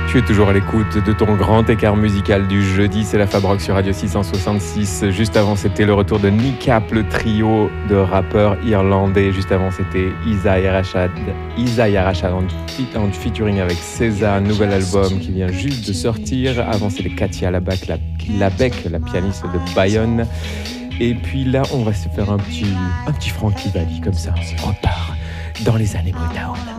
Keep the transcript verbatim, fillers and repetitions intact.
Tu es toujours à l'écoute de ton grand écart musical du jeudi, c'est la Fab Rock sur Radio six cent soixante-six. Juste avant, c'était le retour de Nickap, le trio de rappeurs irlandais. Juste avant, c'était Isaiah Rashad, Isaiah Rashad en, en featuring avec César, nouvel album qui vient juste de sortir. Avant, c'était Katia Labec, la, Labec, la pianiste de Bayonne. Et puis là, on va se faire un petit, un petit Frankie Valli comme ça. On repart dans les années Motown.